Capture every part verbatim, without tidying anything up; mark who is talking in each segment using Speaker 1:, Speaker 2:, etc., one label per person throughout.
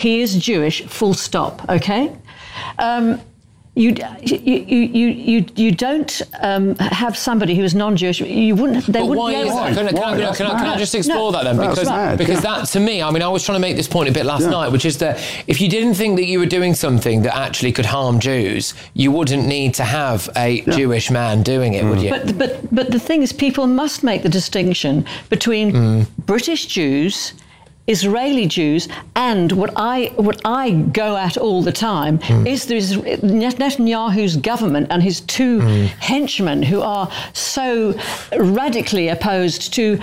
Speaker 1: He is Jewish, full stop, okay? Um, You, you, you, you, you don't um, have somebody who is non-Jewish. You wouldn't. They
Speaker 2: but
Speaker 1: wouldn't
Speaker 2: why
Speaker 1: be able
Speaker 2: is that?
Speaker 1: to.
Speaker 2: Can, I, can, I, can, I, can, I, can I just explore no, that then? Because,
Speaker 3: mad,
Speaker 2: because
Speaker 3: yeah.
Speaker 2: that, to me, I mean, I was trying to make this point a bit last
Speaker 3: yeah.
Speaker 2: night, which is that if you didn't think that you were doing something that actually could harm Jews, you wouldn't need to have a yeah. Jewish man doing it, mm. would you?
Speaker 1: But, but, but the thing is, people must make the distinction between mm. British Jews, Israeli Jews, and what I what I go at all the time mm. is there's Netanyahu's government and his two mm. henchmen who are so radically opposed to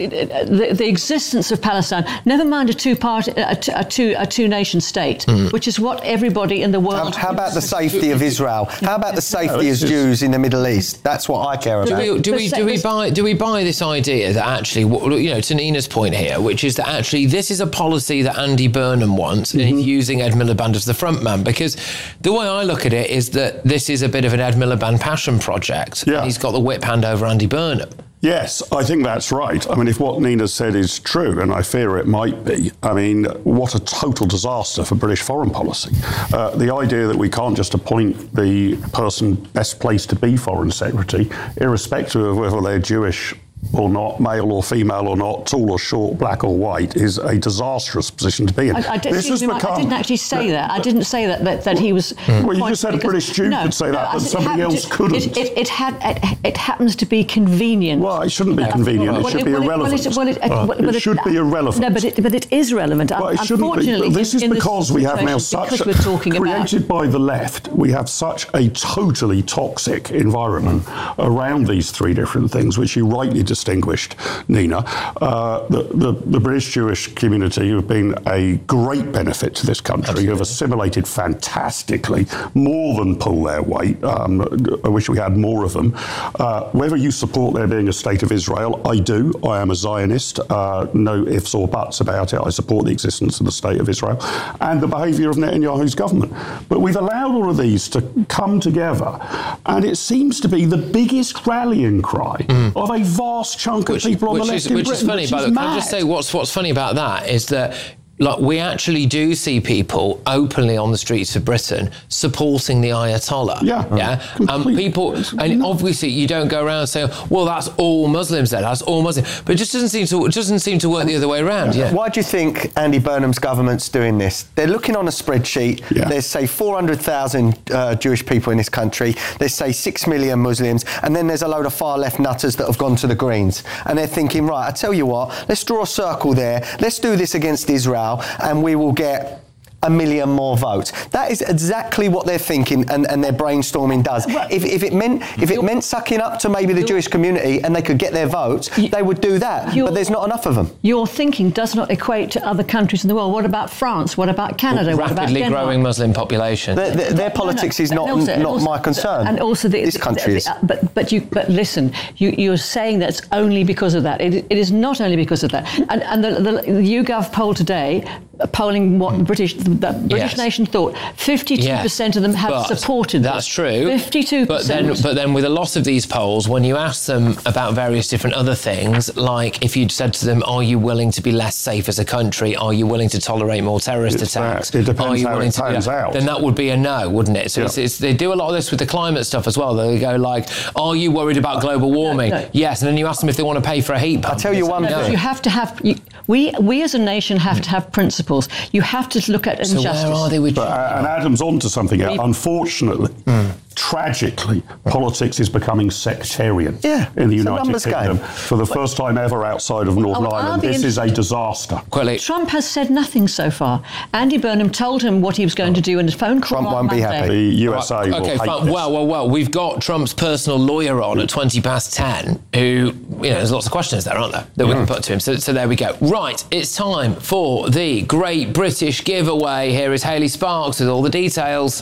Speaker 1: the, the existence of Palestine. Never mind a two-part, a, a two a two-nation state, mm. which is what everybody in the world.
Speaker 4: How, how about the safety of Israel? How about the safety of Jews in the Middle East? That's what I care about.
Speaker 2: Do we do we, do we buy do we buy this idea that actually, you know, to Nina's point here, which is that actually this is a policy that Andy Burnham wants, mm-hmm. and he's using Ed Miliband as the front man, because the way I look at it is that this is a bit of an Ed Miliband passion project.
Speaker 3: Yeah.
Speaker 2: And he's got the whip hand over Andy Burnham.
Speaker 3: Yes, I think that's right. I mean, if what Nina said is true, and I fear it might be, I mean, what a total disaster for British foreign policy. Uh, the idea that we can't just appoint the person best placed to be Foreign Secretary, irrespective of whether they're Jewish or not, male or female or not, tall or short, black or white, is a disastrous position to be in.
Speaker 1: I, I, did, this has become, I didn't actually say that. I didn't say that that, that he was.
Speaker 3: Mm. Well, you just said a British Jew
Speaker 1: no,
Speaker 3: could say
Speaker 1: no,
Speaker 3: that, but somebody else
Speaker 1: to,
Speaker 3: couldn't.
Speaker 1: It, it, it had. It, it happens to be convenient.
Speaker 3: Well, it shouldn't be
Speaker 1: no.
Speaker 3: convenient.
Speaker 1: Well,
Speaker 3: it should
Speaker 1: it,
Speaker 3: be
Speaker 1: well,
Speaker 3: irrelevant.
Speaker 1: Well, well, it,
Speaker 3: uh,
Speaker 1: well,
Speaker 3: it
Speaker 1: it
Speaker 3: should be irrelevant.
Speaker 1: No, but it, but it is relevant.
Speaker 3: Well, it shouldn't be. Well, this is
Speaker 1: in, in
Speaker 3: because
Speaker 1: this
Speaker 3: we have now such
Speaker 1: we're talking
Speaker 3: created
Speaker 1: about.
Speaker 3: by the left. We have such a totally toxic environment mm. around these three different things, which you rightly distinguished, Nina. Uh, the, the, the British Jewish community have been a great benefit to this country, Absolutely. have assimilated fantastically, more than pull their weight. Um, I wish we had more of them. Uh, whether you support there being a state of Israel, I do. I am a Zionist, uh, no ifs or buts about it. I support the existence of the state of Israel and the behaviour of Netanyahu's government. But we've allowed all of these to come together, and it seems to be the biggest rallying cry mm. of a vast chunk
Speaker 2: which,
Speaker 3: of people on the left
Speaker 2: is,
Speaker 3: in
Speaker 2: which
Speaker 3: Britain.
Speaker 2: Is funny, but can I just say what's what's funny about that is that, like, we actually do see people openly on the streets of Britain supporting the Ayatollah.
Speaker 3: Yeah,
Speaker 2: yeah. And um, people, and obviously you don't go around saying, "Well, that's all Muslims." Then that's all Muslims, but it just doesn't seem to it doesn't seem to work the other way around. Yeah.
Speaker 4: Why do you think Andy Burnham's government's doing this? They're looking on a spreadsheet. Yeah. There's say four hundred thousand uh, Jewish people in this country. There's say six million Muslims, and then there's a load of far left nutters that have gone to the Greens, and they're thinking, right, I tell you what, let's draw a circle there. Let's do this against Israel, and we will get a million more votes. That is exactly what they're thinking, and, and their brainstorming does. If, if it meant if it meant sucking up to maybe the Jewish community and they could get their votes, they would do that. But there's not enough of them.
Speaker 1: Your thinking does not equate to other countries in the world. What about France? What about Canada?
Speaker 2: Well,
Speaker 1: what
Speaker 2: rapidly
Speaker 1: about
Speaker 2: growing Muslim population.
Speaker 4: Their, their, their politics no, no. is not
Speaker 1: also,
Speaker 4: not
Speaker 1: also,
Speaker 4: my concern.
Speaker 1: And also, the,
Speaker 4: this country
Speaker 1: the,
Speaker 4: is.
Speaker 1: The, but but you but listen, you you're saying that's only because of that. It, it is not only because of that. And and the, the, the YouGov poll today, polling what the British the British
Speaker 2: yes.
Speaker 1: nation thought, fifty-two percent
Speaker 2: yes,
Speaker 1: of them have supported
Speaker 2: that's
Speaker 1: this.
Speaker 2: true.
Speaker 1: fifty-two percent.
Speaker 2: But then, but then with a lot of these polls, when you ask them about various different other things, like if you'd said to them, are you willing to be less safe as a country? Are you willing to tolerate more terrorist
Speaker 3: it's
Speaker 2: attacks?
Speaker 3: That. It depends
Speaker 2: are you
Speaker 3: how
Speaker 2: willing
Speaker 3: it
Speaker 2: to
Speaker 3: pans out.
Speaker 2: Then that would be a no, wouldn't it? So
Speaker 3: yeah.
Speaker 2: it's, it's, they do a lot of this with the climate stuff as well. They go like, are you worried about global warming?
Speaker 1: No, no.
Speaker 2: Yes. And then you ask them if they want to pay for a heat pump.
Speaker 4: I'll tell you one
Speaker 1: no,
Speaker 4: thing.
Speaker 1: You have to have... You, we, we as a nation have to have principles. You have to look at injustice.
Speaker 2: So where are they with
Speaker 3: but, uh, and Adam's onto something here. Unfortunately, mm. tragically, politics is becoming sectarian
Speaker 4: yeah,
Speaker 3: in the United Kingdom.
Speaker 4: Game.
Speaker 3: For the first time ever outside of Northern
Speaker 1: oh,
Speaker 3: Ireland, this is a disaster.
Speaker 2: Quickly.
Speaker 1: Trump has said nothing so far. Andy Burnham told him what he was going to do in a phone call
Speaker 4: Trump
Speaker 1: on
Speaker 4: won't
Speaker 1: Monday.
Speaker 4: be happy.
Speaker 3: The U S A
Speaker 2: right,
Speaker 3: will
Speaker 2: okay,
Speaker 3: hate
Speaker 2: fine.
Speaker 3: this.
Speaker 2: Well, well, well, we've got Trump's personal lawyer on at twenty past ten, who, you know, there's lots of questions there, aren't there, that mm. we can put to him. So, so there we go. Right, it's time for the Great British Giveaway. Here is Hayley Sparks with all the details.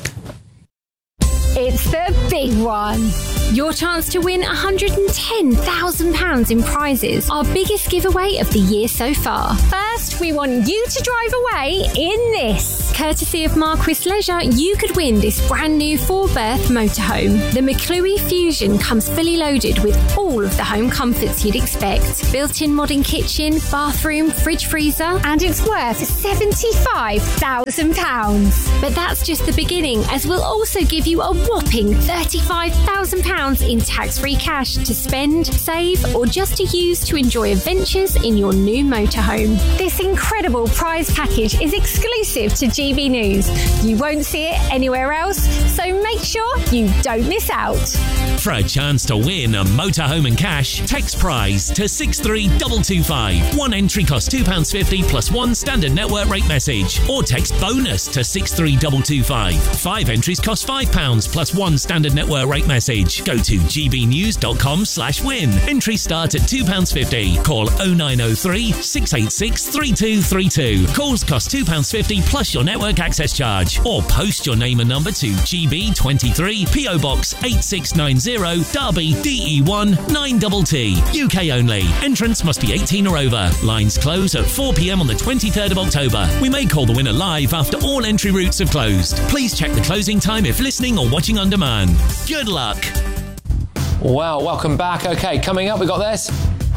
Speaker 5: It's the big one. Your chance to win one hundred ten thousand pounds in prizes. Our biggest giveaway of the year so far. First, first, we want you to drive away in this. Courtesy of Marquis Leisure, you could win this brand new four-berth motorhome. The McClue Fusion comes fully loaded with all of the home comforts you'd expect. Built-in modern kitchen, bathroom, fridge freezer, and it's worth seventy-five thousand pounds. But that's just the beginning, as we'll also give you a whopping thirty-five thousand pounds in tax-free cash to spend, save, or just to use to enjoy adventures in your new motorhome. This incredible prize package is exclusive to G B News. You won't see it anywhere else, so make sure you don't miss out.
Speaker 6: For a chance to win a motorhome and cash, text prize to six three two two five. One entry costs two pounds fifty plus one standard network rate message. Or text bonus to six three two two five. Five entries cost five pounds plus one standard network rate message. Go to gbnews.com slash win. Entries start at two pounds fifty. Call oh nine oh three, six eight six, three two three two. Calls cost two pounds fifty plus your network access charge. Or post your name and number to G B twenty-three, P O Box eight six nine zero, Derby, D E one nine T T. U K only. Entrance must be eighteen or over. Lines close at four p.m. on the twenty-third of October. We may call the winner live after all entry routes have closed. Please check the closing time if listening or watching on demand. Good luck.
Speaker 2: Well, welcome back. Okay, coming up, we got this.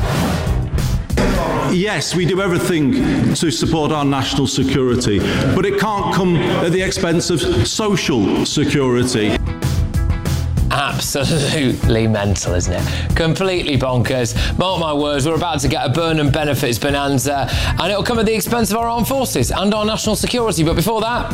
Speaker 7: Yes, we do everything to support our national security, but it can't come at the expense of social security.
Speaker 2: Absolutely mental, isn't it? Completely bonkers. Mark my words, we're about to get a Burnham benefits bonanza, and it'll come at the expense of our armed forces and our national security. But before that...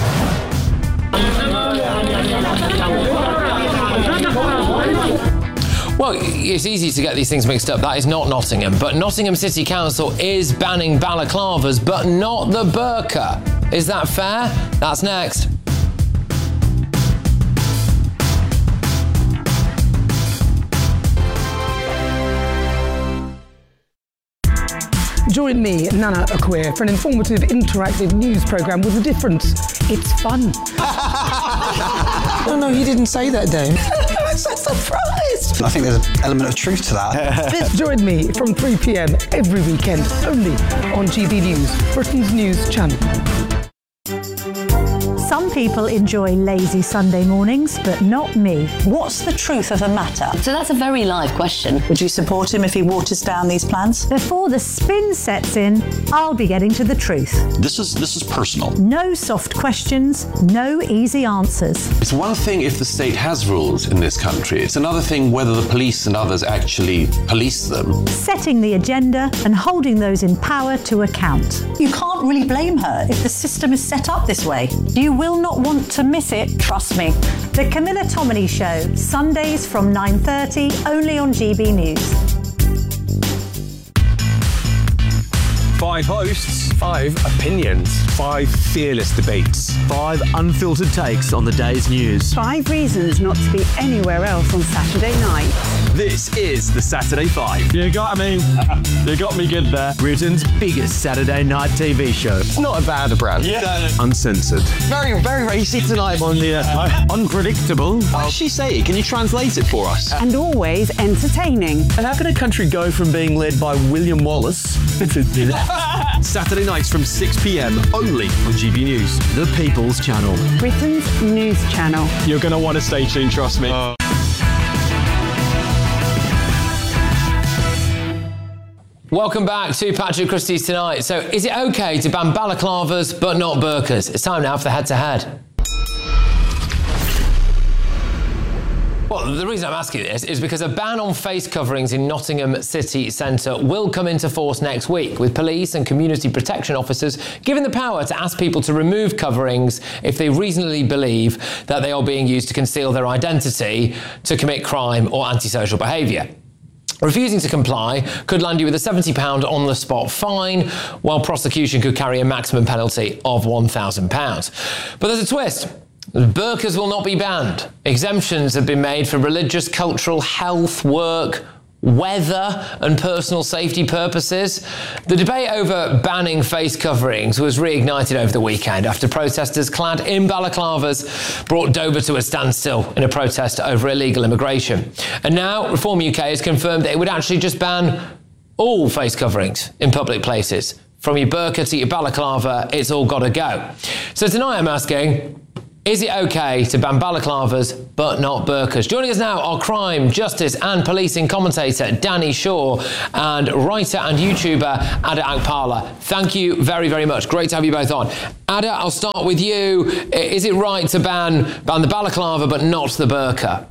Speaker 2: Well, it's easy to get these things mixed up. That is not Nottingham. But Nottingham City Council is banning balaclavas, but not the burqa. Is that fair? That's next.
Speaker 8: Join me, Nana Akweer, for an informative, interactive news programme with a difference. It's fun.
Speaker 9: No, no, you didn't say that, Dave.
Speaker 8: I'm so surprised.
Speaker 9: I think there's an element of truth to that.
Speaker 8: Join me from three p.m. every weekend, only on G B News, Britain's news channel.
Speaker 10: Some people enjoy lazy Sunday mornings, but not me.
Speaker 11: What's the truth of the matter? So that's a very live question. Would you support him if he waters down these plans?
Speaker 10: Before the spin sets in, I'll be getting to the truth.
Speaker 12: This is this is personal.
Speaker 10: No soft questions, no easy answers.
Speaker 12: It's one thing if the state has rules in this country. It's another thing whether the police and others actually police them.
Speaker 10: Setting the agenda and holding those in power to account.
Speaker 11: You can't really blame her if the system is set up this way. You will not want to miss it, trust me.
Speaker 10: The Camilla Tominey Show, Sundays from nine thirty, only on G B News.
Speaker 13: Five hosts, five opinions, five fearless debates, five unfiltered takes on the day's news.
Speaker 14: Five reasons not to be anywhere else on Saturday night.
Speaker 13: This is the Saturday Five. You got me. You got me good there. Britain's biggest Saturday night T V show. It's not a bad brand. Yeah. Uncensored. Very, very racy tonight on the uh, unpredictable. What does she say? Can you translate it for us?
Speaker 14: And always entertaining.
Speaker 13: And how can a country go from being led by William Wallace Saturday nights from six p.m. only on G B News, the People's Channel.
Speaker 14: Britain's news channel.
Speaker 13: You're going to want to stay tuned, trust me. Uh.
Speaker 2: Welcome back to Patrick Christie's Tonight. So, is it okay to ban balaclavas but not burqas? It's time now for the head-to-head. Well, the reason I'm asking this is because a ban on face coverings in Nottingham city centre will come into force next week, with police and community protection officers given the power to ask people to remove coverings if they reasonably believe that they are being used to conceal their identity, to commit crime or antisocial behaviour. Refusing to comply could land you with a seventy pounds on-the-spot fine, while prosecution could carry a maximum penalty of one thousand pounds. But there's a twist. Burqas will not be banned. Exemptions have been made for religious, cultural, health, work, weather and personal safety purposes. The debate over banning face coverings was reignited over the weekend after protesters clad in balaclavas brought Dover to a standstill in a protest over illegal immigration. And now Reform U K has confirmed that it would actually just ban all face coverings in public places from your burqa to your balaclava, it's all got to go. So tonight I'm asking, is it okay to ban balaclavas but not burqas? Joining us now are crime, justice and policing commentator Danny Shaw and writer and YouTuber Ada Akpala. Thank you very, very much. Great to have you both on. Ada, I'll start with you. Is it right to ban, ban the balaclava but not the burqa?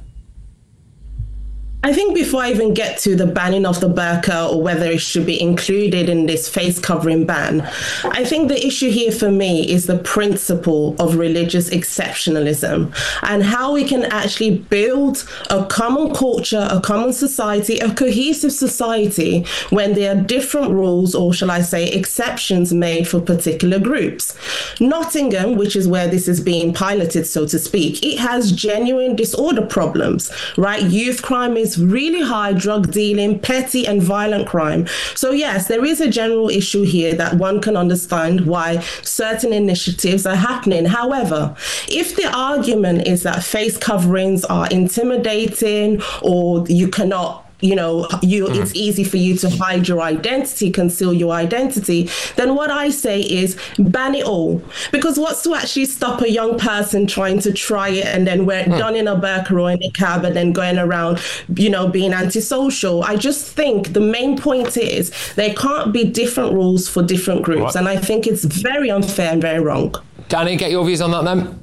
Speaker 15: I think before I even get to the banning of the burqa or whether it should be included in this face covering ban, I think the issue here for me is the principle of religious exceptionalism and how we can actually build a common culture, a common society, a cohesive society when there are different rules, or shall I say exceptions, made for particular groups. Nottingham, which is where this is being piloted, so to speak, it has genuine disorder problems, right? Youth crime is really high, drug dealing, petty and violent crime. So yes, there is a general issue here that one can understand why certain initiatives are happening. However, if the argument is that face coverings are intimidating or you cannot you know, you, mm. it's easy for you to hide your identity, conceal your identity, then what I say is ban it all. Because what's to actually stop a young person trying to try it and then wear it mm. done in a burqa or in a cab and then going around, you know, being antisocial? I just think the main point is there can't be different rules for different groups. What? And I think it's very unfair and very wrong.
Speaker 2: Danny, get your views on that then.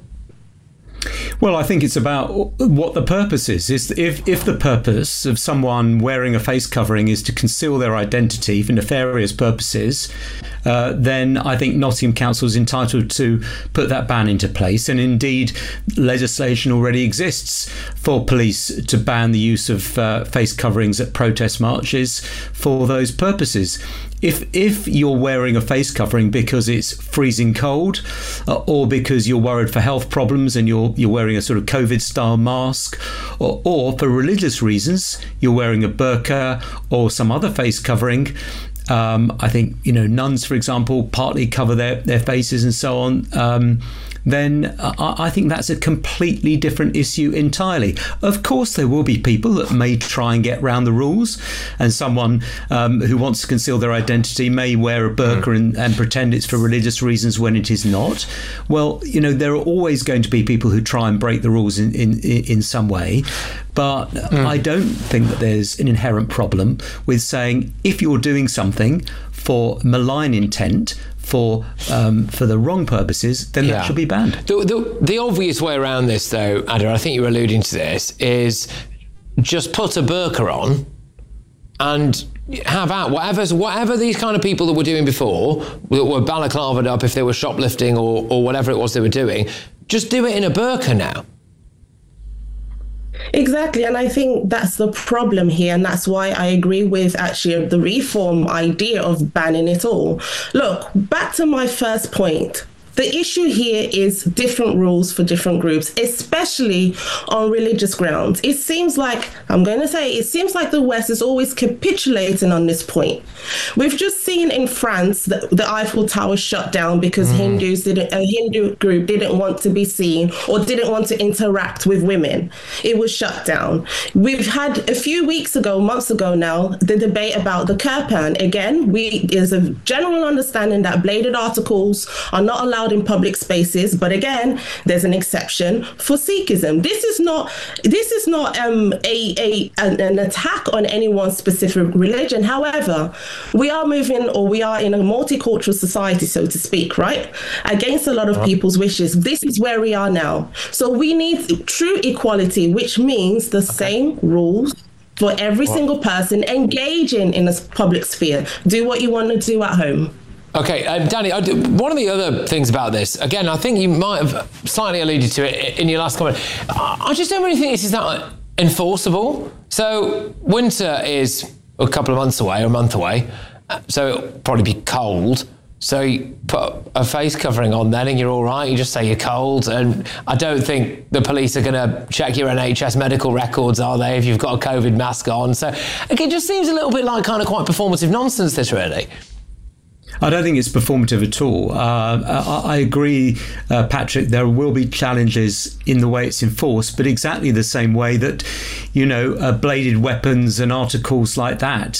Speaker 16: Well, I think it's about what the purpose is. Is if if the purpose of someone wearing a face covering is to conceal their identity for nefarious purposes, uh, then I think Nottingham Council is entitled to put that ban into place. And indeed, legislation already exists for police to ban the use of uh, face coverings at protest marches for those purposes. If if you're wearing a face covering because it's freezing cold, uh, or because you're worried for health problems and you're you're wearing a sort of COVID style mask, or, or for religious reasons you're wearing a burqa or some other face covering, um, I think you know nuns, for example, partly cover their their faces and so on. Um, then I think that's a completely different issue entirely. Of course, there will be people that may try and get around the rules, and someone um, who wants to conceal their identity may wear a burqa mm. and, and pretend it's for religious reasons when it is not. Well, you know, there are always going to be people who try and break the rules in, in, in some way. But mm. I don't think that there's an inherent problem with saying if you're doing something for malign intent, for um, for the wrong purposes, then yeah. that should be banned.
Speaker 2: The, the, the obvious way around this, though, Ada, I think you're alluding to this, is just put a burqa on and have out whatever, whatever these kind of people that were doing before, that were balaclavaed up if they were shoplifting or, or whatever it was they were doing, just do it in a burqa now.
Speaker 15: Exactly, and I think that's the problem here, and that's why I agree with actually the reform idea of banning it all. Look, back to my first point. The issue here is different rules for different groups, especially on religious grounds. It seems like, I'm going to say, it seems like the West is always capitulating on this point. We've just seen in France that the Eiffel Tower shut down because mm. Hindus didn't, a Hindu group didn't want to be seen or didn't want to interact with women. It was shut down. We've had a few weeks ago, months ago now, the debate about the kirpan. Again, we there's a general understanding that bladed articles are not allowed in public spaces, but again, there's an exception for Sikhism. This is not this is not um, a, a an, an attack on any one specific religion. However, we are moving, or we are in a multicultural society, so to speak, right? Against a lot of people's wishes. This is where we are now. So we need true equality, which means the same rules for every single person engaging in a public sphere. Do what you want to do at home.
Speaker 2: Okay, um, Danny, I do, one of the other things about this, again, I think you might have slightly alluded to it in your last comment. I just don't really think this is that enforceable. So winter is a couple of months away or a month away, so it'll probably be cold. So you put a face covering on then and you're all right. You just say you're cold. And I don't think the police are going to check your N H S medical records, are they, if you've got a COVID mask on? So it just seems a little bit like kind of quite performative nonsense, this really.
Speaker 16: I don't think it's performative at all. Uh, I, I agree, uh, Patrick, there will be challenges in the way it's enforced, but exactly the same way that, you know, uh, bladed weapons and articles like that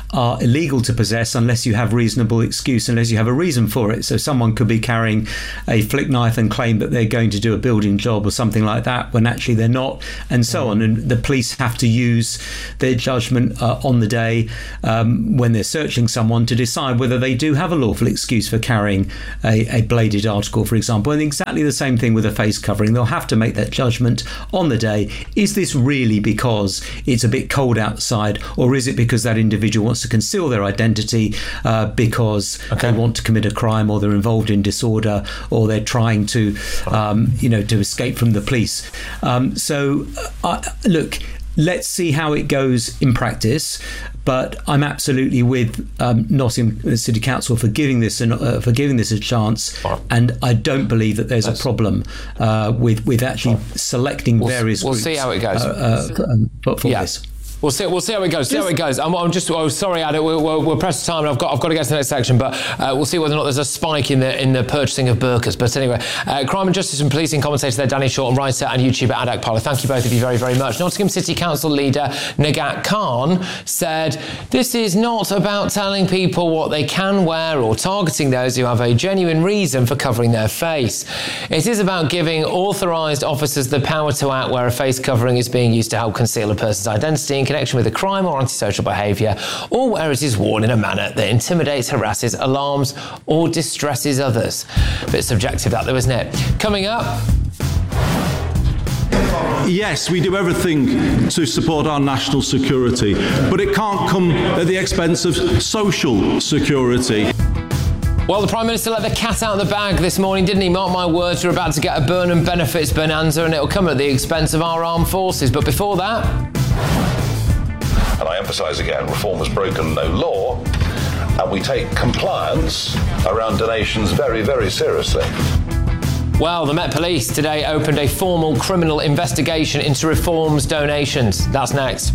Speaker 16: are illegal to possess unless you have reasonable excuse, unless you have a reason for it. So someone could be carrying a flick knife and claim that they're going to do a building job or something like that when actually they're not, and so on. And the police have to use their judgment uh, on the day um, when they're searching someone to decide whether they do have a lawful excuse for carrying a, a bladed article, for example. And exactly the same thing with a face covering. They'll have to make that judgment on the day. Is this really because it's a bit cold outside, or is it because that individual wants to conceal their identity uh, because okay. they want to commit a crime, or they're involved in disorder, or they're trying to, um, you know, to escape from the police? Um, so, uh, look, let's see how it goes in practice. But I'm absolutely with um, Nottingham City Council for giving this an, uh, for giving this a chance, and I don't believe that there's That's, a problem uh, with with actually selecting
Speaker 2: we'll,
Speaker 16: various.
Speaker 2: We'll
Speaker 16: groups,
Speaker 2: see how it goes.
Speaker 16: Uh, uh, for
Speaker 2: yeah.
Speaker 16: this.
Speaker 2: We'll see. We'll see how it goes. See how it goes. I'm, I'm just. Oh, sorry, Adam. We're, we're, we're pressed for time, and I've got. I've got to get to the next section. But uh, we'll see whether or not there's a spike in the in the purchasing of burqas. But anyway, uh, crime and justice and policing commentator there, Danny Short, and writer and YouTuber Adak Parla. Thank you both of you very, very much. Nottingham City Council leader Nagat Khan said, "This is not about telling people what they can wear or targeting those who have a genuine reason for covering their face. It is about giving authorised officers the power to act where a face covering is being used to help conceal a person's identity in connection with a crime or antisocial behaviour, or where it is worn in a manner that intimidates, harasses, alarms or distresses others." A bit subjective that though, isn't it? Coming up...
Speaker 7: Yes, we do everything to support our national security, but it can't come at the expense of social security.
Speaker 2: Well, the Prime Minister let the cat out of the bag this morning, didn't he? Mark my words, we're about to get a Burnham benefits bonanza, and it'll come at the expense of our armed forces. But before that...
Speaker 17: And I emphasise again, reform has broken no law, and we take compliance around donations very, very seriously.
Speaker 2: Well, the Met Police today opened a formal criminal investigation into reform's donations. That's next.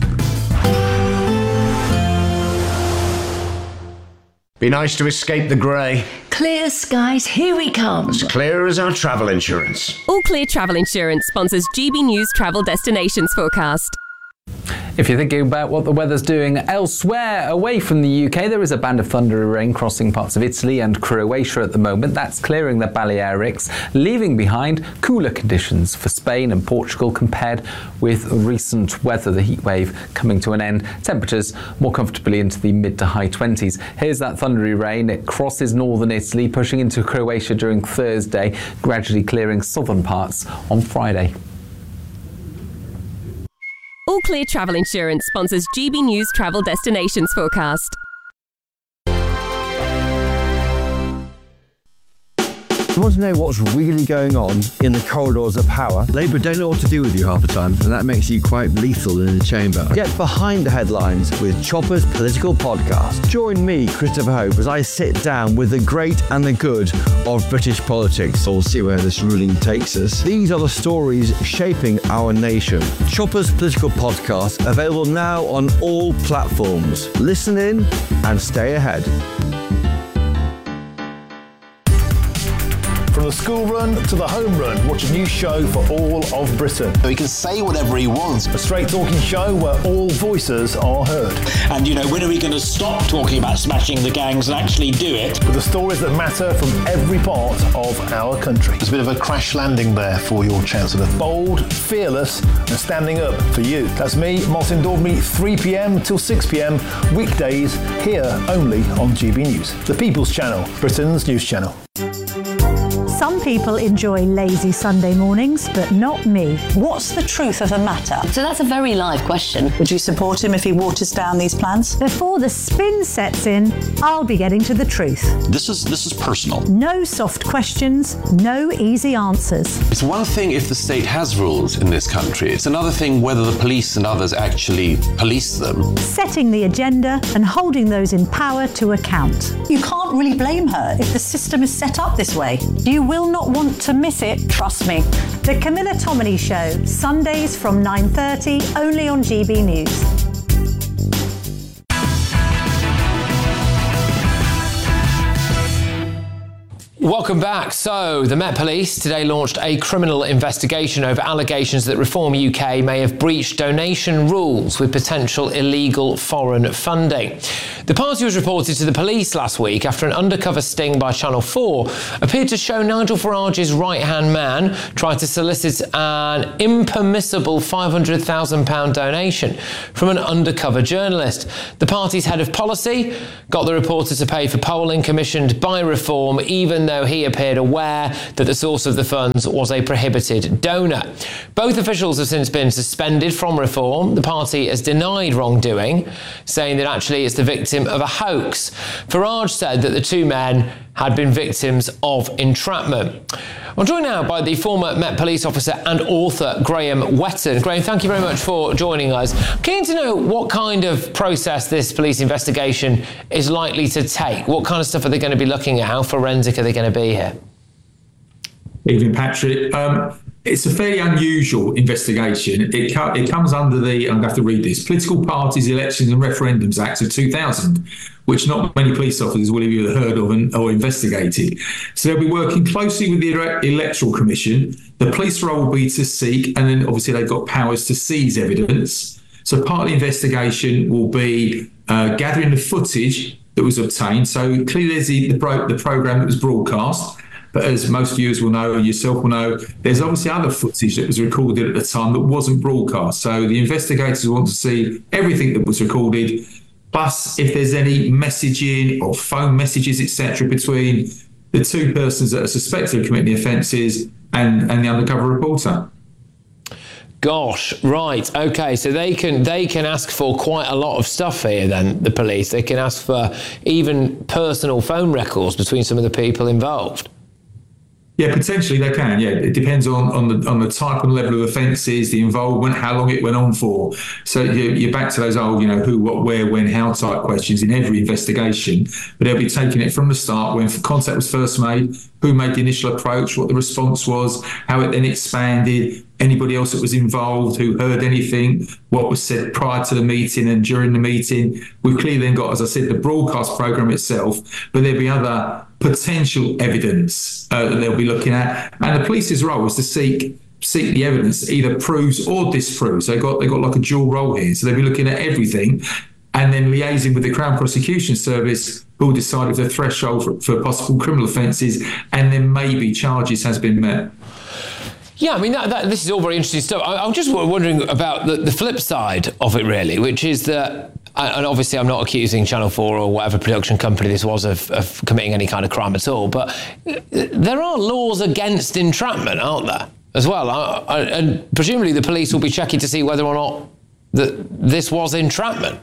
Speaker 18: Be nice to escape the grey.
Speaker 19: Clear skies, here we come.
Speaker 18: As clear as our travel insurance.
Speaker 20: All Clear Travel Insurance sponsors G B News Travel Destinations Forecast.
Speaker 21: If you're thinking about what the weather's doing elsewhere away from the U K, there is a band of thundery rain crossing parts of Italy and Croatia at the moment. That's clearing the Balearics, leaving behind cooler conditions for Spain and Portugal compared with recent weather. The heat wave coming to an end. Temperatures more comfortably into the mid to high twenties. Here's that thundery rain. It crosses northern Italy, pushing into Croatia during Thursday, gradually clearing southern parts on Friday.
Speaker 20: All Clear Travel Insurance sponsors G B News Travel Destinations Forecast.
Speaker 22: You want to know what's really going on in the corridors of power? Labour don't know what to do with you half the time, and that makes you quite lethal in the chamber. Get behind the headlines with Chopper's Political Podcast. Join me, Christopher Hope, as I sit down with the great and the good of British politics. We'll see where this ruling takes us. These are the stories shaping our nation. Chopper's Political Podcast, available now on all platforms. Listen in and stay ahead.
Speaker 23: From the school run to the home run, watch a new show for all of Britain.
Speaker 24: He can say whatever he wants.
Speaker 23: A straight talking show where all voices are heard.
Speaker 25: And, you know, when are we going to stop talking about smashing the gangs and actually do it?
Speaker 23: With the stories that matter from every part of our country.
Speaker 24: There's a bit of a crash landing there for your Chancellor.
Speaker 23: Bold, fearless and standing up for you. That's me, Martin Daubney, three p.m. till six p.m. weekdays here only on G B News. The People's Channel, Britain's news channel.
Speaker 10: Some people enjoy lazy Sunday mornings, but not me.
Speaker 11: What's the truth of the matter?
Speaker 26: So that's a very live question.
Speaker 11: Would you support him if he waters down these plans?
Speaker 10: Before the spin sets in, I'll be getting to the truth.
Speaker 24: This is this is personal.
Speaker 10: No soft questions, no easy answers.
Speaker 12: It's one thing if the state has rules in this country. It's another thing whether the police and others actually police them.
Speaker 10: Setting the agenda and holding those in power to account.
Speaker 11: You can't really blame her if the system is set up this way. You will not want to miss it, trust me.
Speaker 10: The Camilla Tominey Show, Sundays from nine thirty, only on G B News.
Speaker 2: Welcome back. So, the Met Police today launched a criminal investigation over allegations that Reform U K may have breached donation rules with potential illegal foreign funding. The party was reported to the police last week after an undercover sting by Channel four appeared to show Nigel Farage's right-hand man tried to solicit an impermissible five hundred thousand pounds donation from an undercover journalist. The party's head of policy got the reporter to pay for polling commissioned by Reform, even though he appeared aware that the source of the funds was a prohibited donor. Both officials have since been suspended from Reform. The party has denied wrongdoing, saying that actually it's the victim of a hoax. Farage said that the two men had been victims of entrapment. I'm joined now by the former Met Police officer and author Graham Whetton. Graham, thank you very much for joining us. Keen to know what kind of process this police investigation is likely to take. What kind of stuff are they going to be looking at? How forensic are they going to be here?
Speaker 1: Evening, Patrick. Um, it's a fairly unusual investigation. It, co- it comes under the, I'm going to have to read this, Political Parties, Elections and Referendums Act of two thousand, which not many police officers will have either heard of and, or investigated. So they'll be working closely with the Electoral Commission. The police role will be to seek, and then obviously they've got powers to seize evidence. So part of the investigation will be uh, gathering the footage that was obtained. So clearly there's the, the, pro- the programme that was broadcast. But as most viewers will know, yourself will know, there's obviously other footage that was recorded at the time that wasn't broadcast. So the investigators want to see everything that was recorded, plus if there's any messaging or phone messages, et cetera, between the two persons that are suspected of committing the offences and, and the undercover reporter.
Speaker 2: Gosh, right, okay, so they can they can ask for quite a lot of stuff here then, the police. They can ask for even personal phone records between some of the people involved.
Speaker 1: Yeah, potentially they can. Yeah, it depends on, on the on the type and level of offences, the involvement, how long it went on for. So you're, you're back to those old, you know, who, what, where, when, how type questions in every investigation. But they'll be taking it from the start, when contact was first made, who made the initial approach, what the response was, how it then expanded, anybody else that was involved, who heard anything, what was said prior to the meeting and during the meeting. We've clearly then got, as I said, the broadcast programme itself, but there'll be other potential evidence uh, that they'll be looking at. And the police's role is to seek seek the evidence that either proves or disproves. They've got, they've got like a dual role here. So they'll be looking at everything and then liaising with the Crown Prosecution Service, who will decide if the threshold for, for possible criminal offences and then maybe charges has been met.
Speaker 2: Yeah, I mean, that, that, this is all very interesting stuff. I, I'm just wondering about the, the flip side of it, really, which is that, and obviously I'm not accusing Channel four or whatever production company this was of, of committing any kind of crime at all, but there are laws against entrapment, aren't there, as well? I, I, and presumably the police will be checking to see whether or not that this was entrapment.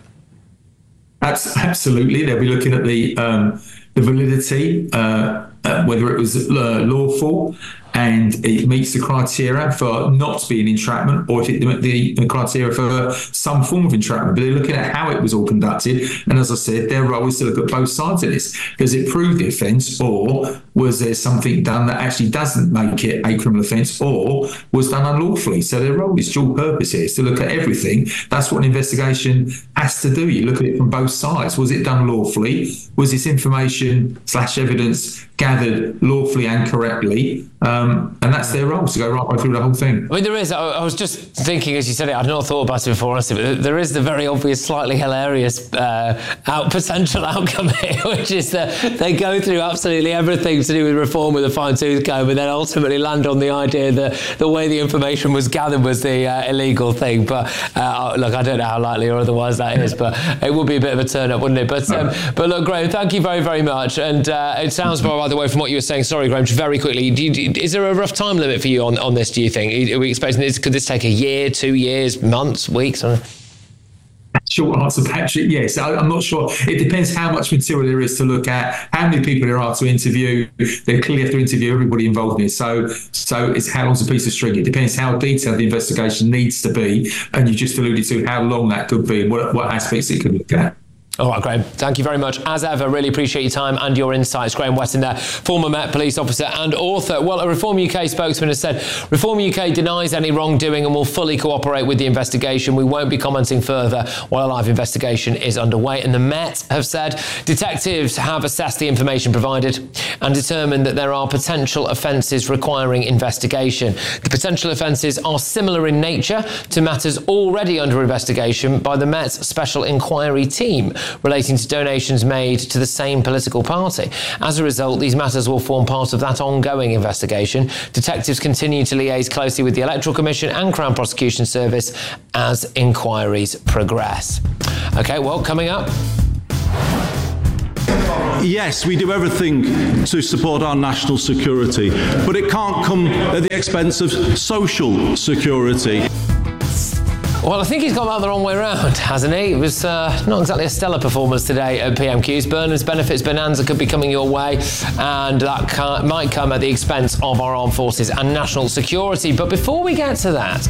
Speaker 1: Absolutely. They'll be looking at the, um, the validity, uh, uh, whether it was uh, lawful, and it meets the criteria for not being entrapment, or if it the, the criteria for some form of entrapment. But they're looking at how it was all conducted. And as I said, their role is to look at both sides of this. Does it prove the offence, or was there something done that actually doesn't make it a criminal offence, or was done unlawfully? So their role is dual purpose here, is to look at everything. That's what an investigation has to do. You look at it from both sides. Was it done lawfully? Was this information slash evidence gathered lawfully and correctly? Um, and that's their role, to go right through the whole thing.
Speaker 2: I mean, there is, I, I was just thinking as you said it, I'd not thought about it before, honestly, but there is the very obvious, slightly hilarious uh, out, potential outcome here, which is that they go through absolutely everything to do with reform with a fine-tooth comb, and then ultimately land on the idea that the way the information was gathered was the uh, illegal thing. But uh, look, I don't know how likely or otherwise that is, but it would be a bit of a turn-up, wouldn't it? But um, but look, Graham, thank you very, very much. And uh, it sounds, by the way, from what you were saying, sorry, Graham, just very quickly, do you, do, is there a rough time limit for you on, on this, do you think? Are we expecting this, could this take a year, two years, months, weeks? I don't know.
Speaker 1: Short answer, Patrick, yes. I, I'm not sure. It depends how much material there is to look at, how many people there are to interview. They clearly have to interview everybody involved in it. So, so it's how long's a piece of string. It depends how detailed the investigation needs to be. And you just alluded to how long that could be, what, what aspects it could look at.
Speaker 2: All right, Graham, thank you very much. As ever, really appreciate your time and your insights. Graham Weston there, former Met police officer and author. Well, a Reform U K spokesman has said Reform U K denies any wrongdoing and will fully cooperate with the investigation. We won't be commenting further while a live investigation is underway. And the Met have said detectives have assessed the information provided and determined that there are potential offences requiring investigation. The potential offences are similar in nature to matters already under investigation by the Met's Special Inquiry Team relating to donations made to the same political party. As a result, these matters will form part of that ongoing investigation. Detectives continue to liaise closely with the Electoral Commission and Crown Prosecution Service as inquiries progress. OK, well, coming up...
Speaker 7: Yes, we do everything to support our national security, but it can't come at the expense of social security.
Speaker 2: Well, I think he's gone about the wrong way around, hasn't he? It was uh, not exactly a stellar performance today at P M Qs. Burnham's Benefits Bonanza could be coming your way, and that ca- might come at the expense of our armed forces and national security. But before we get to that...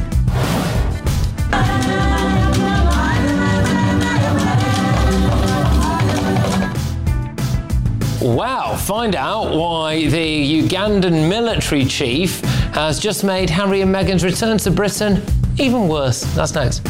Speaker 2: Well, find out why the Ugandan military chief has just made Harry and Meghan's return to Britain even worse. That's next.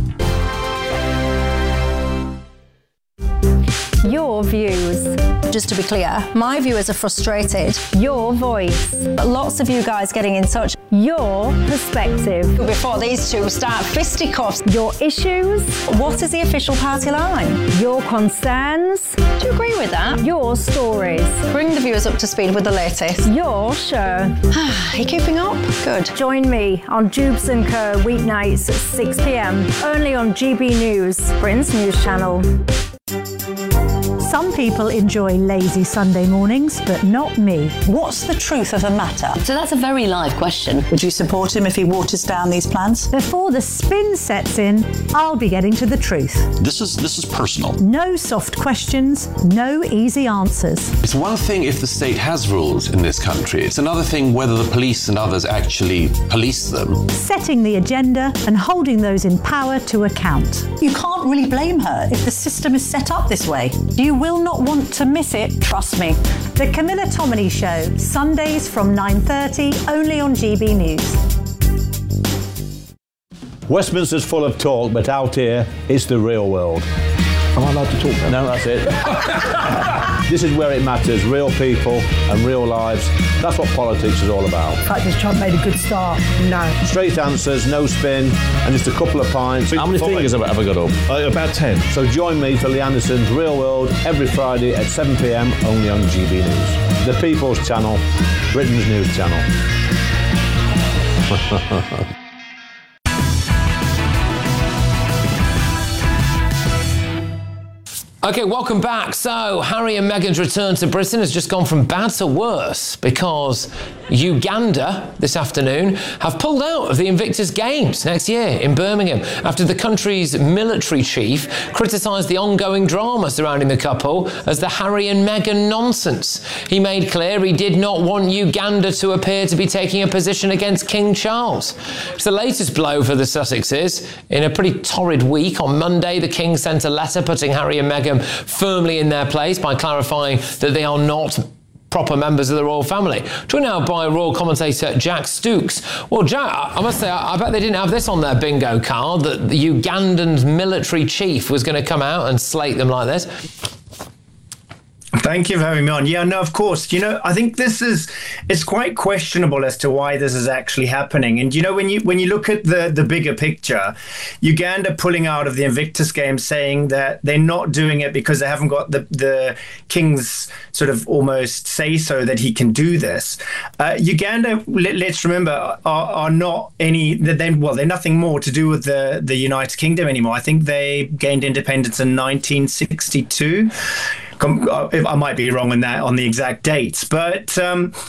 Speaker 10: Your views.
Speaker 11: Just to be clear, my viewers are frustrated.
Speaker 10: Your voice.
Speaker 11: Lots of you guys getting in touch.
Speaker 10: Your perspective.
Speaker 11: Before these two start fisticuffs.
Speaker 10: Your issues.
Speaker 11: What is the official party line?
Speaker 10: Your concerns.
Speaker 11: Do you agree with that?
Speaker 10: Your stories.
Speaker 11: Bring the viewers up to speed with the latest.
Speaker 10: Your show.
Speaker 11: Are you keeping up? Good.
Speaker 10: Join me on Jubes and Co weeknights at six p.m. only on G B News, Britain's news channel. Some people enjoy lazy Sunday mornings, but not me.
Speaker 11: What's the truth of the matter?
Speaker 26: So that's a very live question.
Speaker 11: Would you support him if he waters down these plans?
Speaker 10: Before the spin sets in, I'll be getting to the truth.
Speaker 24: This is this is personal.
Speaker 10: No soft questions, no easy answers.
Speaker 12: It's one thing if the state has rules in this country. It's another thing whether the police and others actually police them.
Speaker 10: Setting the agenda and holding those in power to account.
Speaker 11: You can't really blame her if the system is set up this way. You will not want to miss it, trust me.
Speaker 10: The Camilla Tominey Show, Sundays from nine thirty, only on G B News.
Speaker 23: Westminster's full of talk, but out here, it's the real world. Am I allowed to talk now? No, that's it. This is where it matters, real people and real lives. That's what politics is all about.
Speaker 14: In fact, this Trump made a good start. No.
Speaker 23: Straight answers, no spin, and just a couple of pints.
Speaker 24: How many fingers have I ever got up?
Speaker 23: Uh, about ten. So join me for Lee Anderson's Real World every Friday at seven p.m. only on G B News. The People's Channel, Britain's news channel.
Speaker 2: OK, welcome back. So, Harry and Meghan's return to Britain has just gone from bad to worse because Uganda this afternoon have pulled out of the Invictus Games next year in Birmingham after the country's military chief criticised the ongoing drama surrounding the couple as the Harry and Meghan nonsense. He made clear he did not want Uganda to appear to be taking a position against King Charles. It's the latest blow for the Sussexes. In a pretty torrid week, on Monday, the King sent a letter putting Harry and Meghan firmly in their place by clarifying that they are not proper members of the royal family. Joined now by royal commentator Jack Stooks. Well, Jack, I must say, I bet they didn't have this on their bingo card, that the Ugandan military chief was going to come out and slate them like this.
Speaker 3: Thank you for having me on. Yeah, no, of course. You know, I think this is, it's quite questionable as to why this is actually happening. And, you know, when you when you look at the, the bigger picture, Uganda pulling out of the Invictus Games, saying that they're not doing it because they haven't got the, the king's sort of almost say so that he can do this. Uh, Uganda, let, let's remember, are, are not any, they're, well, they're nothing more to do with the, the United Kingdom anymore. I think they gained independence in nineteen sixty-two. I might be wrong on that, on the exact dates, but um,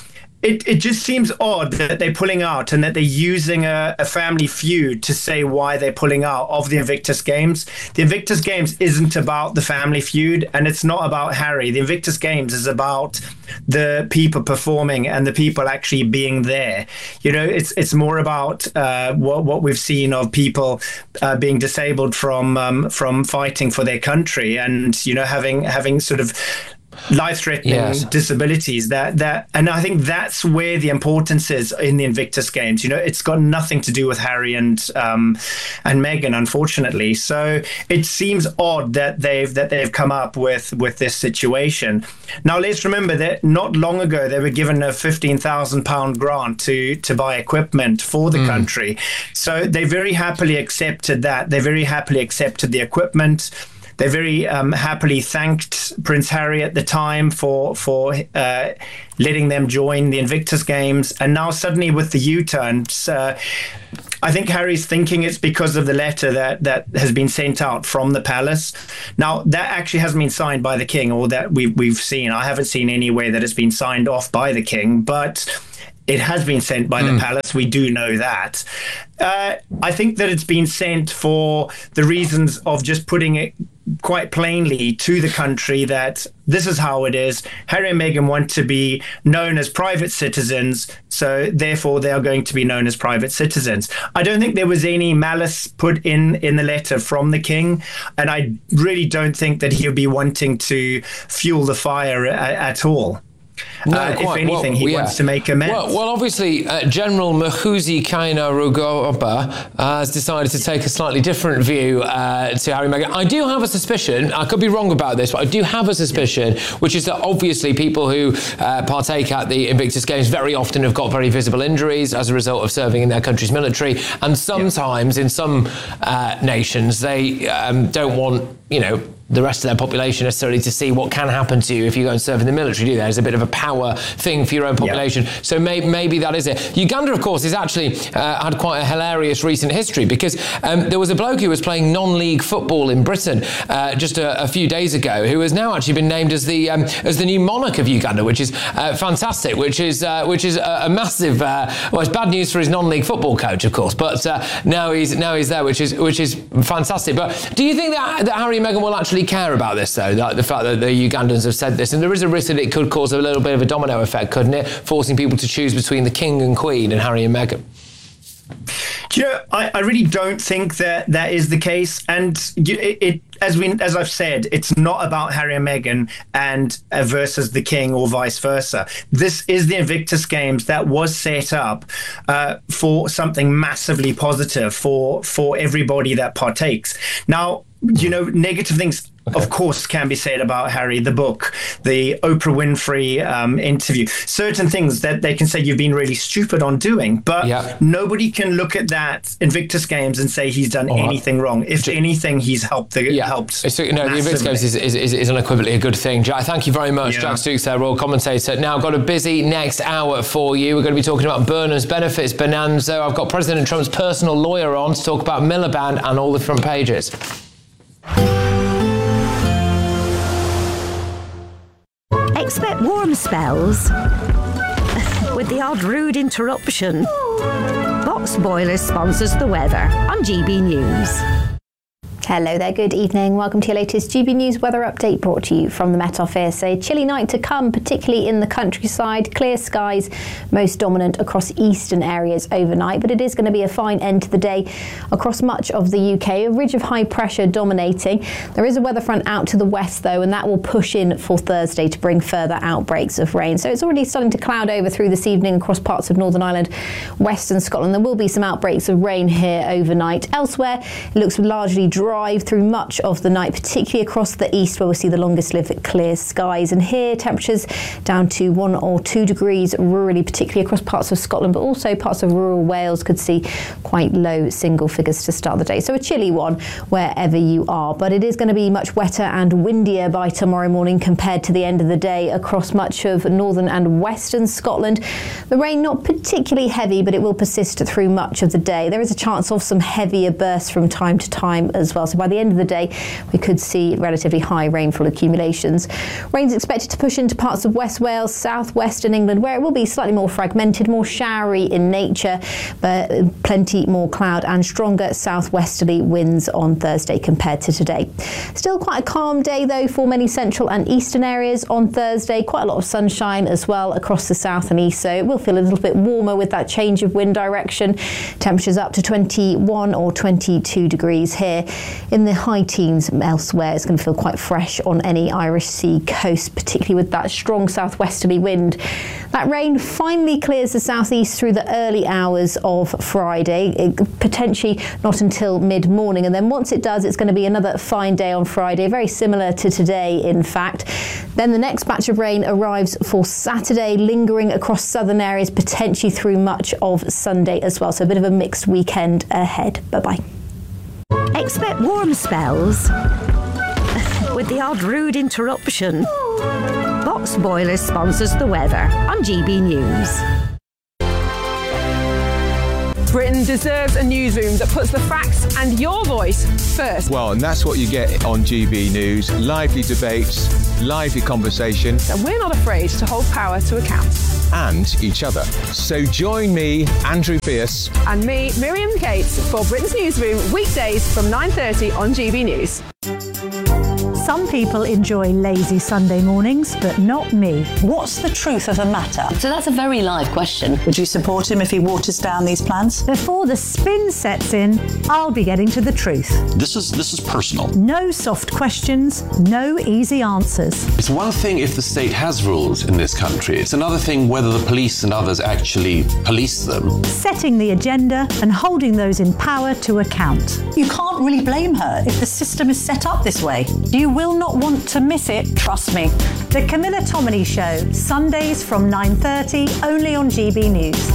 Speaker 3: it, it just seems odd that they're pulling out and that they're using a, a family feud to say why they're pulling out of the Invictus Games. The Invictus Games isn't about the family feud, and it's not about Harry. The Invictus Games is about the people performing and the people actually being there. You know, it's it's more about uh, what what we've seen of people uh, being disabled from um, from fighting for their country, and you know having having sort of life-threatening yes. disabilities. That that and I think that's where the importance is in the Invictus Games. You know, it's got nothing to do with Harry and um, and Meghan, unfortunately. So it seems odd that they've that they've come up with with this situation. Now let's remember that not long ago they were given a fifteen thousand pound grant to to buy equipment for the mm. country. So they very happily accepted that. They very happily accepted the equipment. They very um, happily thanked Prince Harry at the time for for uh, letting them join the Invictus Games. And now suddenly with the U-turns, uh, I think Harry's thinking it's because of the letter that, that has been sent out from the palace. Now, that actually hasn't been signed by the king, or that we've, we've seen. I haven't seen anywhere that it's been signed off by the king, but it has been sent by mm. the palace. We do know that. Uh, I think that it's been sent for the reasons of just putting it quite plainly to the country that this is how it is. Harry and Meghan want to be known as private citizens, so therefore they are going to be known as private citizens. I don't think there was any malice put in in the letter from the king, and I really don't think that he'll be wanting to fuel the fire a- at all.
Speaker 2: No,
Speaker 3: uh,
Speaker 2: quite.
Speaker 3: If anything,
Speaker 2: well,
Speaker 3: he
Speaker 2: yeah.
Speaker 3: wants to make amends.
Speaker 2: Well, well obviously, uh, General Muhoozi Kainerugaba uh, has decided to take a slightly different view uh, to Harry and Meghan. I do have a suspicion, I could be wrong about this, but I do have a suspicion, which is that obviously people who uh, partake at the Invictus Games very often have got very visible injuries as a result of serving in their country's military. And sometimes, yeah. in some uh, nations, they um, don't want, you know, the rest of their population necessarily to see what can happen to you if you go and serve in the military, do you? There's a bit of a power thing for your own population. Yeah. So may, maybe that is it. Uganda, of course, has actually uh, had quite a hilarious recent history because um, there was a bloke who was playing non-league football in Britain uh, just a, a few days ago who has now actually been named as the um, as the new monarch of Uganda, which is uh, fantastic, which is uh, which is a, a massive, uh, well, it's bad news for his non-league football coach, of course, but uh, now he's now he's there, which is which is fantastic. But do you think that, that Harry and Meghan will actually care about this, though, like the fact that the Ugandans have said this? And there is a risk that it could cause a little bit of a domino effect, couldn't it? Forcing people to choose between the king and queen and Harry and Meghan.
Speaker 3: Do you know, I, I really don't think that that is the case. And it, it as we as I've said, it's not about Harry and Meghan and uh, versus the king or vice versa. This is the Invictus Games that was set up uh, for something massively positive for for everybody that partakes. Now, you know, negative things, okay. of course, can be said about Harry, the book, the Oprah Winfrey um, interview, certain things that they can say you've been really stupid on doing, but yeah. nobody can look at that Invictus Games and say he's done All anything right. wrong. If J- anything, he's helped. The,
Speaker 2: yeah.
Speaker 3: helped
Speaker 2: so, no, the Invictus Games is, is, is unequivocally a good thing. Jack, thank you very much, yeah. Jack Stooks there, Royal Commentator. Now, I've got a busy next hour for you. We're going to be talking about Burnham's benefits bonanza. I've got President Trump's personal lawyer on to talk about Miliband and all the front pages.
Speaker 4: Expect warm spells with the odd rude interruption. Box Boilers sponsors the weather on G B News.
Speaker 5: Hello there, good evening. Welcome to your latest G B News weather update brought to you from the Met Office. A chilly night to come, particularly in the countryside. Clear skies, most dominant across eastern areas overnight, but it is going to be a fine end to the day across much of the U K. A ridge of high pressure dominating. There is a weather front out to the west though, and that will push in for Thursday to bring further outbreaks of rain. So it's already starting to cloud over through this evening across parts of Northern Ireland, western Scotland. There will be some outbreaks of rain here overnight. Elsewhere, it looks largely dry through much of the night, particularly across the east where we'll see the longest lived clear skies. And here temperatures down to one or two degrees rurally, particularly across parts of Scotland, but also parts of rural Wales could see quite low single figures to start the day. So a chilly one wherever you are, but it is going to be much wetter and windier by tomorrow morning compared to the end of the day across much of northern and western Scotland. The rain not particularly heavy, but it will persist through much of the day. There is a chance of some heavier bursts from time to time as well. well. So by the end of the day, we could see relatively high rainfall accumulations. Rain's expected to push into parts of West Wales, southwestern England, where it will be slightly more fragmented, more showery in nature, but plenty more cloud and stronger southwesterly winds on Thursday compared to today. Still quite a calm day though for many central and eastern areas on Thursday. Quite a lot of sunshine as well across the south and east, so it will feel a little bit warmer with that change of wind direction. Temperatures up to twenty-one or twenty-two degrees here. In the high teens elsewhere, it's going to feel quite fresh on any Irish Sea coast, particularly with that strong southwesterly wind. That rain finally clears the southeast through the early hours of Friday, it, potentially not until mid-morning, and then once it does, it's going to be another fine day on Friday, very similar to today in fact. Then the next batch of rain arrives for Saturday, lingering across southern areas, potentially through much of Sunday as well, so a bit of a mixed weekend ahead. Bye-bye.
Speaker 4: Expect warm spells with the odd rude interruption. Box Boilers sponsors the weather on G B News.
Speaker 6: Britain deserves a newsroom that puts the facts and your voice first.
Speaker 8: Well, and that's what you get on G B News. Lively debates, lively conversation.
Speaker 6: And we're not afraid to hold power to account.
Speaker 8: And each other. So join me, Andrew Pierce.
Speaker 6: And me, Miriam Cates, for Britain's Newsroom, weekdays from nine thirty on G B News.
Speaker 10: Some people enjoy lazy Sunday mornings, but not me.
Speaker 11: What's the truth of the matter?
Speaker 26: So that's a very live question.
Speaker 11: Would you support him if he waters down these plans?
Speaker 10: Before the spin sets in, I'll be getting to the truth.
Speaker 24: This is this is personal.
Speaker 10: No soft questions, no easy answers.
Speaker 12: It's one thing if the state has rules in this country. It's another thing whether the police and others actually police them.
Speaker 10: Setting the agenda and holding those in power to account.
Speaker 11: You can't really blame her if the system is set up this way. You will not want to miss it, trust me.
Speaker 10: The Camilla Tominey Show, Sundays from nine thirty, only on G B News.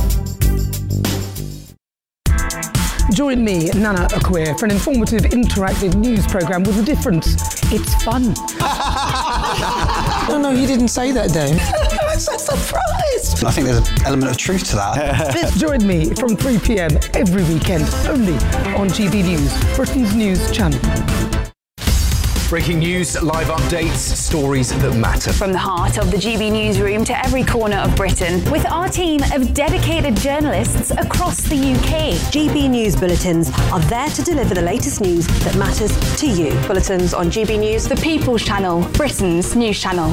Speaker 9: Join me, Nana Akwe, for an informative, interactive news programme with a difference. It's fun.
Speaker 13: No, no, you didn't say that, Dave. I'm so surprised.
Speaker 15: I think there's an element of truth to that.
Speaker 9: Join me from three p m every weekend, only on G B News, Britain's news channel.
Speaker 16: Breaking news, live updates, stories that matter.
Speaker 27: From the heart of the G B Newsroom to every corner of Britain, with our team of dedicated journalists across the U K.
Speaker 28: G B News Bulletins are there to deliver the latest news that matters to you.
Speaker 27: Bulletins on G B News, the People's Channel, Britain's news channel.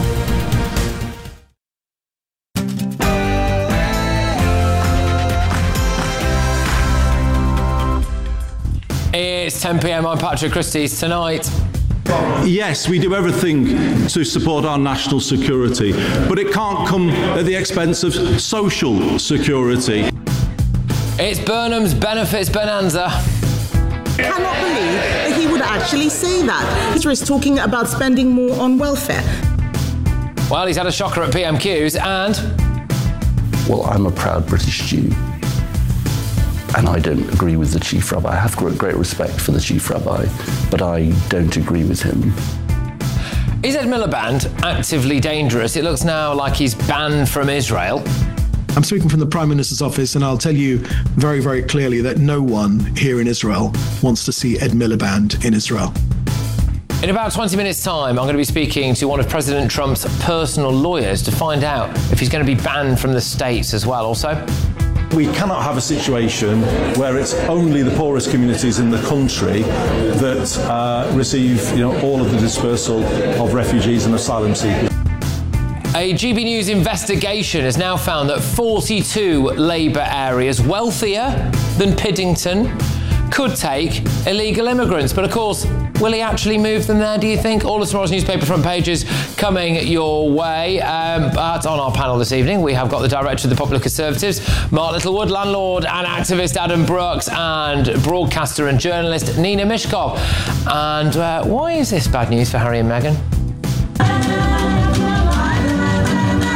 Speaker 2: It's ten p m, I'm Patrick Christie's. Tonight,
Speaker 7: yes, we do everything to support our national security, but it can't come at the expense of social security.
Speaker 2: It's Burnham's Benefits Bonanza.
Speaker 29: I cannot believe that he would actually say that. He's just talking about spending more on welfare.
Speaker 2: Well, he's had a shocker at P M Qs and...
Speaker 30: Well, I'm a proud British Jew. And I don't agree with the Chief Rabbi. I have great respect for the Chief Rabbi, but I don't agree with him.
Speaker 2: Is Ed Miliband actively dangerous? It looks now like he's banned from Israel.
Speaker 31: I'm speaking from the Prime Minister's office, and I'll tell you very, very clearly that no one here in Israel wants to see Ed Miliband in Israel.
Speaker 2: In about twenty minutes' time, I'm going to be speaking to one of President Trump's personal lawyers to find out if he's going to be banned from the States as well. Also,
Speaker 7: we cannot have a situation where it's only the poorest communities in the country that uh, receive, you know, all of the dispersal of refugees and asylum seekers.
Speaker 2: A G B News investigation has now found that forty-two Labour areas wealthier than Piddington could take illegal immigrants. But of course, will he actually move them there, do you think? All of tomorrow's newspaper front pages coming your way. Um, but on our panel this evening, we have got the director of the Popular Conservatives, Mark Littlewood, landlord and activist Adam Brooks, and broadcaster and journalist Nina Mishkov. And uh, why is this bad news for Harry and Meghan?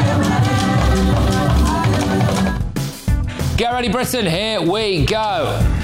Speaker 2: Get ready, Britain, here we go.